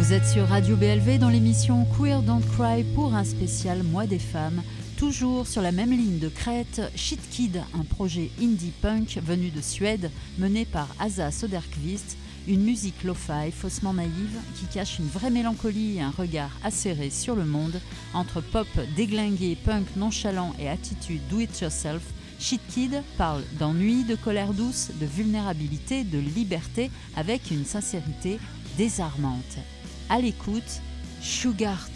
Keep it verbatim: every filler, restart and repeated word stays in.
Vous êtes sur Radio B L V dans l'émission Queer Don't Cry pour un spécial Mois des femmes. Toujours sur la même ligne de crête, Shit Kid, un projet indie punk venu de Suède mené par Asa Söderqvist, une musique lo-fi faussement naïve qui cache une vraie mélancolie et un regard acéré sur le monde. Entre pop déglingué, punk nonchalant et attitude do-it-yourself, Shit Kid parle d'ennui, de colère douce, de vulnérabilité, de liberté avec une sincérité désarmante. À l'écoute, Sugar